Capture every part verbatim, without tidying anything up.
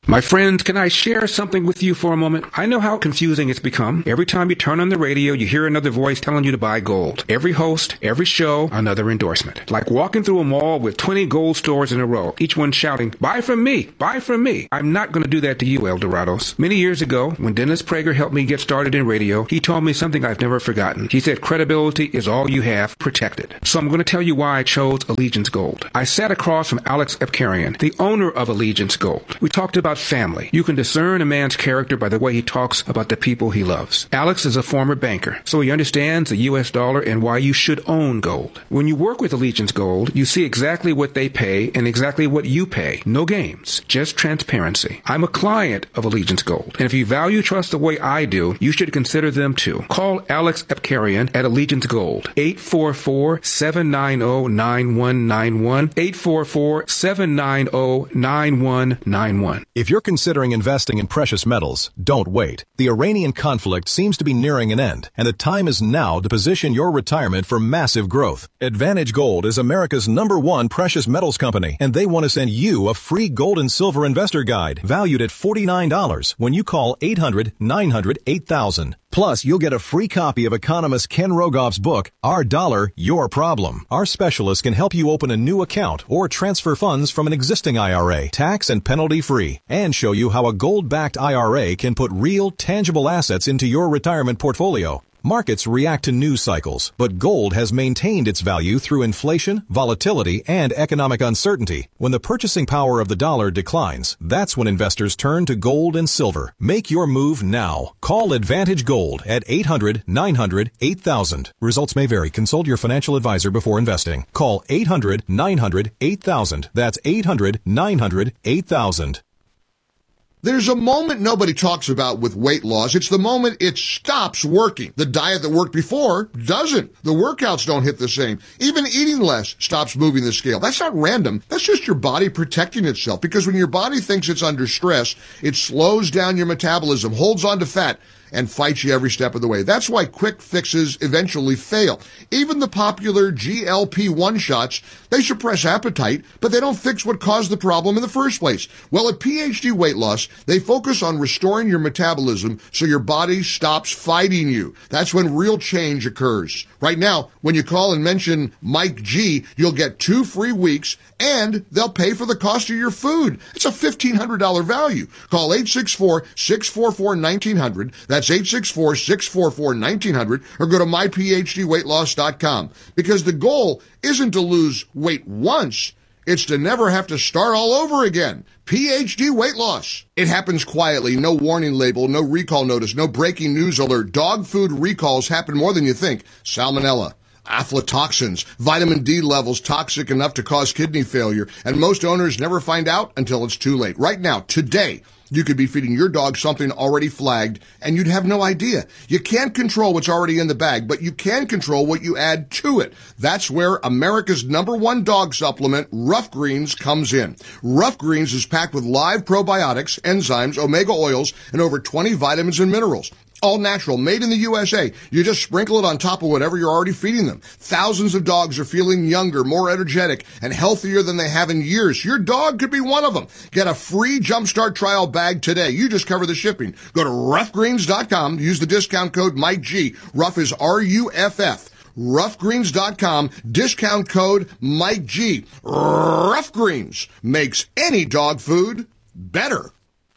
My friends, can I share something with you for a moment? I know how confusing it's become. Every time you turn on the radio, you hear another voice telling you to buy gold. Every host, every show, another endorsement. Like walking through a mall with twenty gold stores in a row, each one shouting, buy from me, buy from me. I'm not going to do that to you, El Dorados. Many years ago, when Dennis Prager helped me get started in radio, he told me something I've never forgotten. He said, credibility is all you have, protected. So I'm going to tell you why I chose Allegiance Gold. I sat across from Alex Epkarian, the owner of Allegiance Gold. We talked about family. You can discern a man's character by the way he talks about the people he loves. Alex is a former banker, so he understands the U S dollar and why you should own gold. When you work with Allegiance Gold, you see exactly what they pay and exactly what you pay. No games, just transparency. I'm a client of Allegiance Gold, and if you value trust the way I do, you should consider them too. Call Alex Epkarian at Allegiance Gold, eight four four, seven nine zero, nine one nine one, eight four four, seven nine zero, nine one nine one. If you're considering investing in precious metals, don't wait. The Iranian conflict seems to be nearing an end, and the time is now to position your retirement for massive growth. Advantage Gold is America's number one precious metals company, and they want to send you a free gold and silver investor guide valued at forty-nine dollars when you call eight hundred, nine hundred, eight thousand. Plus, you'll get a free copy of economist Ken Rogoff's book, Our Dollar, Your Problem. Our specialists can help you open a new account or transfer funds from an existing I R A, tax and penalty free, and show you how a gold-backed I R A can put real, tangible assets into your retirement portfolio. Markets react to news cycles, but gold has maintained its value through inflation, volatility, and economic uncertainty. When the purchasing power of the dollar declines, that's when investors turn to gold and silver. Make your move now. Call Advantage Gold at eight hundred, nine hundred, eight thousand. Results may vary. Consult your financial advisor before investing. Call eight hundred, nine hundred, eight thousand. That's eight hundred, nine hundred, eight thousand. There's a moment nobody talks about with weight loss. It's the moment it stops working. The diet that worked before doesn't. The workouts don't hit the same. Even eating less stops moving the scale. That's not random. That's just your body protecting itself, because when your body thinks it's under stress, it slows down your metabolism, holds on to fat, and fights you every step of the way. That's why quick fixes eventually fail. Even the popular G L P one shots, they suppress appetite, but they don't fix what caused the problem in the first place. Well, at P H D Weight Loss, they focus on restoring your metabolism so your body stops fighting you. That's when real change occurs. Right now, when you call and mention Mike G, you'll get two free weeks, and they'll pay for the cost of your food. It's a fifteen hundred dollars value. Call eight six four, six four four, one nine zero zero. That's eight six four, six four four, one nine zero zero, or go to my p h d weight loss dot com. Because the goal isn't to lose weight once, it's to never have to start all over again. P H D Weight Loss. It happens quietly, no warning label, no recall notice, no breaking news alert. Dog food recalls happen more than you think. Salmonella, aflatoxins, vitamin D levels toxic enough to cause kidney failure, and most owners never find out until it's too late. Right now, today, you could be feeding your dog something already flagged, and you'd have no idea. You can't control what's already in the bag, but you can control what you add to it. That's where America's number one dog supplement, Rough Greens, comes in. Rough Greens is packed with live probiotics, enzymes, omega oils, and over twenty vitamins and minerals. All natural, made in the U S A. You just sprinkle it on top of whatever you're already feeding them. Thousands of dogs are feeling younger, more energetic, and healthier than they have in years. Your dog could be one of them. Get a free Jumpstart trial bag today. You just cover the shipping. Go to rough greens dot com. Use the discount code Mike G. Rough is R U F F. rough greens dot com. Discount code Mike G. Rough Greens makes any dog food better.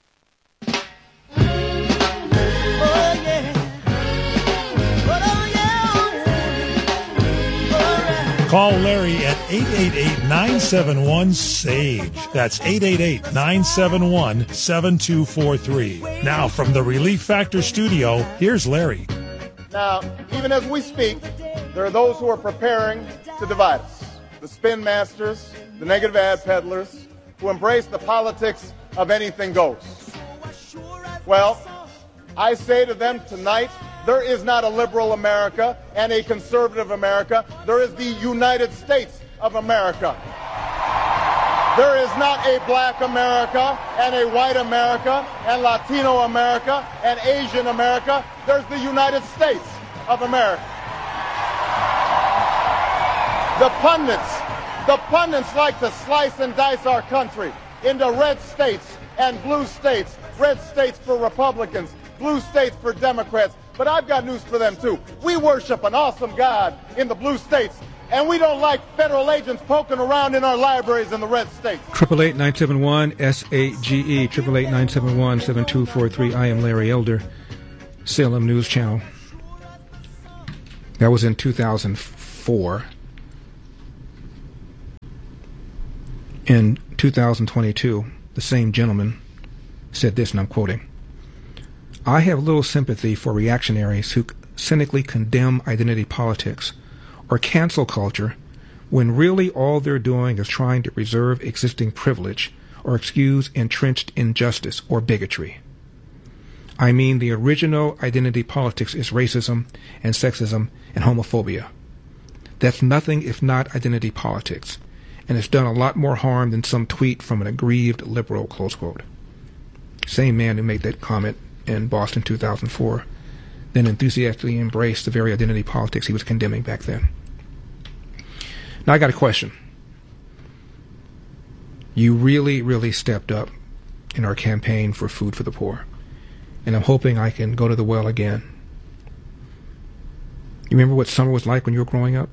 Call Larry at eight eight eight, nine seven one, S A G E. That's eight eight eight, nine seven one, seven two four three. Now, from the Relief Factor studio, here's Larry. Now, even as we speak, there are those who are preparing to divide us. The spin masters, the negative ad peddlers, who embrace the politics of anything goes. Well, I say to them tonight, there is not a liberal America and a conservative America. There is the United States of America. There is not a black America and a white America and Latino America and Asian America. There's the United States of America. The pundits, the pundits like to slice and dice our country. into red states and blue states, red states for Republicans, blue states for Democrats. But I've got news for them, too. We worship an awesome God in the blue states, and we don't like federal agents poking around in our libraries in the red states. Triple eight nine seven one S A G E, triple eight nine seven one seven two four three. I am Larry Elder, Salem News Channel. That was in two thousand four. In two thousand twenty-two, the same gentleman said this, and I'm quoting, "I have little sympathy for reactionaries who cynically condemn identity politics or cancel culture when really all they're doing is trying to preserve existing privilege or excuse entrenched injustice or bigotry. I mean, the original identity politics is racism and sexism and homophobia. That's nothing if not identity politics, and it's done a lot more harm than some tweet from an aggrieved liberal," close quote. Same man who made that comment in Boston two thousand four then enthusiastically embraced the very identity politics he was condemning back then. Now I got a question. You really, really stepped up in our campaign for food for the poor, and I'm hoping I can go to the well again. You remember what summer was like when you were growing up?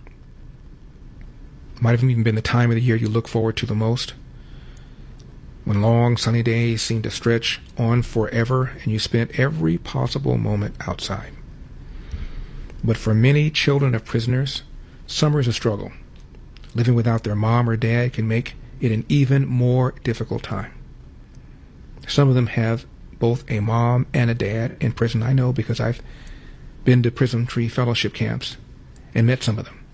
Might have even been the time of the year you look forward to the most, when long sunny days seemed to stretch on forever and you spent every possible moment outside. But for many children of prisoners, summer is a struggle. Living without their mom or dad can make it an even more difficult time. Some of them have both a mom and a dad in prison. I know because I've been to Prison Tree Fellowship camps and met some of them.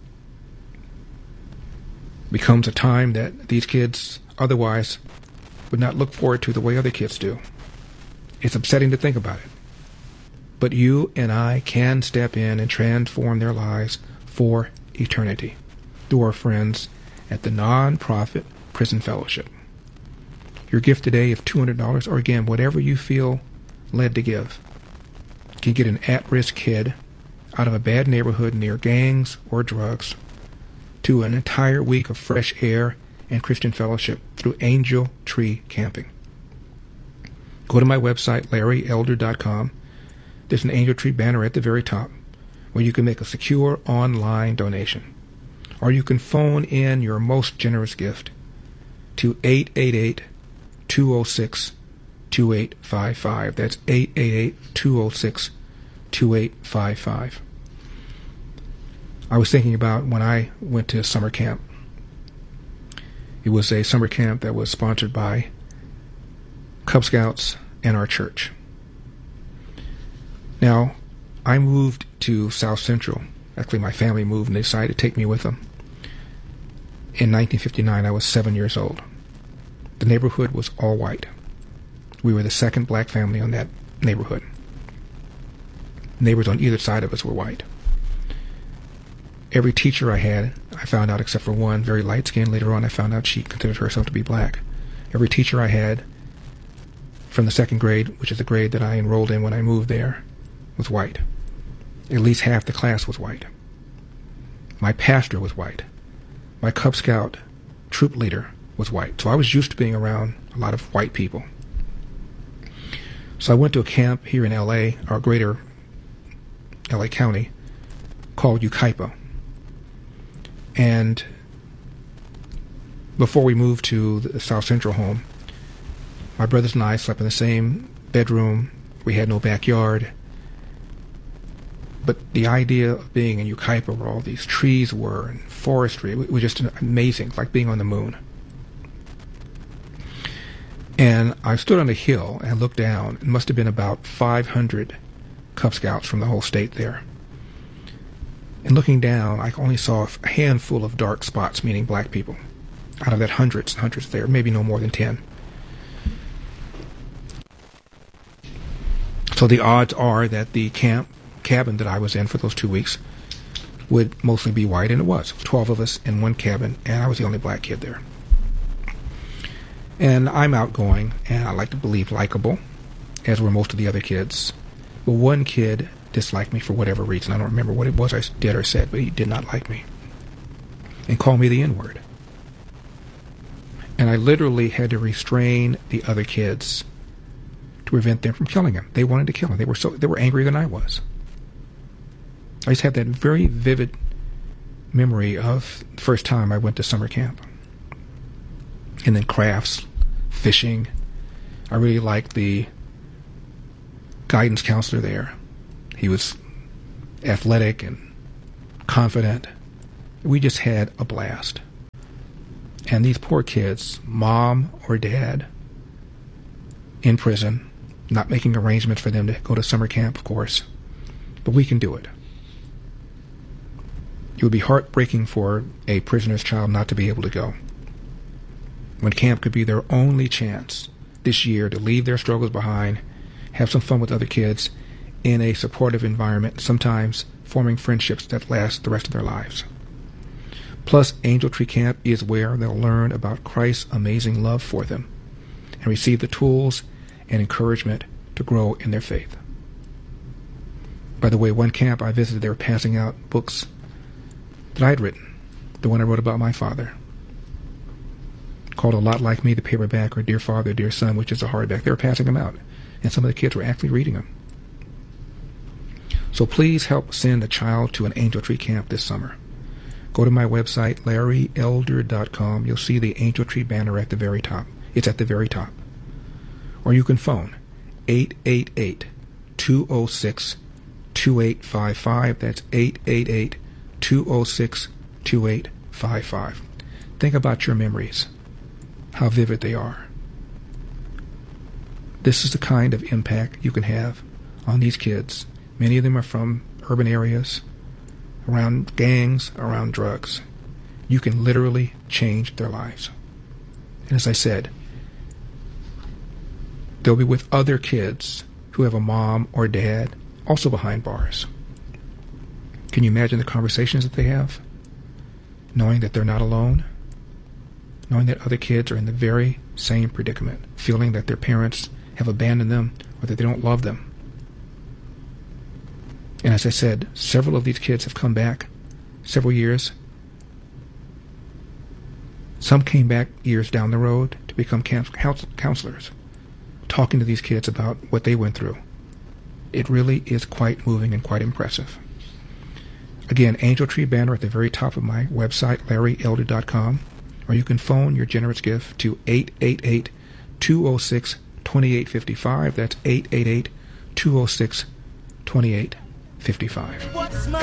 Becomes a time that these kids otherwise would not look forward to the way other kids do. It's upsetting to think about it. But you and I can step in and transform their lives for eternity through our friends at the non-profit Prison Fellowship. Your gift today of two hundred dollars, or again, whatever you feel led to give, can get an at-risk kid out of a bad neighborhood near gangs or drugs to an entire week of fresh air and Christian fellowship through Angel Tree Camping. Go to my website, larry elder dot com. There's an Angel Tree banner at the very top where you can make a secure online donation. Or you can phone in your most generous gift to eight eight eight, two zero six, two eight five five. That's eight eight eight, two zero six, two eight five five. I was thinking about when I went to summer camp. It was a summer camp that was sponsored by Cub Scouts and our church. Now, I moved to South Central. Actually, my family moved and they decided to take me with them. In nineteen fifty-nine, I was seven years old. The neighborhood was all white. We were the second black family on that neighborhood. Neighbors on either side of us were white. Every teacher I had, I found out except for one, very light-skinned. Later on, I found out she considered herself to be black. Every teacher I had from the second grade, which is the grade that I enrolled in when I moved there, was white. At least half the class was white. My pastor was white. My Cub Scout troop leader was white. So I was used to being around a lot of white people. So I went to a camp here in L A, or greater L A County, called Yucaipa. And before we moved to the South Central home, my brothers and I slept in the same bedroom. We had no backyard. But the idea of being in Yucaipa, where all these trees were and forestry, it was just amazing. It's like being on the moon. And I stood on a hill and looked down. It must have been about five hundred Cub Scouts from the whole state there. And looking down, I only saw a handful of dark spots, meaning black people. Out of that hundreds and hundreds there, maybe no more than ten. So the odds are that the camp cabin that I was in for those two weeks would mostly be white, and it was. Twelve of us in one cabin, and I was the only black kid there. And I'm outgoing, and I like to believe likable, as were most of the other kids. But one kid disliked me for whatever reason. I don't remember what it was I did or said, but he did not like me and called me the N-word. And I literally had to restrain the other kids to prevent them from killing him. They wanted to kill him. They were so they were angrier than I was. I just have that very vivid memory of the first time I went to summer camp. And then crafts, fishing. I really liked the guidance counselor there. He was athletic and confident. We just had a blast. And these poor kids, mom or dad, in prison, not making arrangements for them to go to summer camp, of course. But we can do it. It would be heartbreaking for a prisoner's child not to be able to go, when camp could be their only chance this year to leave their struggles behind, have some fun with other kids in a supportive environment, sometimes forming friendships that last the rest of their lives. Plus, Angel Tree Camp is where they'll learn about Christ's amazing love for them and receive the tools and encouragement to grow in their faith. By the way, one camp I visited, they were passing out books that I had written, the one I wrote about my father, called A Lot Like Me, the paperback, or Dear Father, Dear Son, which is a hardback. They were passing them out, and some of the kids were actually reading them. So please help send a child to an Angel Tree Camp this summer. Go to my website, larry elder dot com. You'll see the Angel Tree banner at the very top. It's at the very top. Or you can phone eight eight eight, two oh six, two eight five five. That's eight eight eight, two oh six, two eight five five. Think about your memories, how vivid they are. This is the kind of impact you can have on these kids. Many of them are from urban areas, around gangs, around drugs. You can literally change their lives. And as I said, they'll be with other kids who have a mom or dad also behind bars. Can you imagine the conversations that they have? Knowing that they're not alone, knowing that other kids are in the very same predicament, feeling that their parents have abandoned them or that they don't love them. And as I said, several of these kids have come back several years. Some came back years down the road to become counselors, talking to these kids about what they went through. It really is quite moving and quite impressive. Again, Angel Tree banner at the very top of my website, larry elder dot com, or you can phone your generous gift to eight eight eight, two oh six, two eight five five. That's eight eight eight, two oh six, two eight five five.